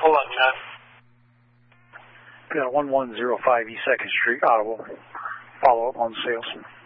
Hold on, John. Got 1105 East 2nd Street, Audible. Follow up on sales.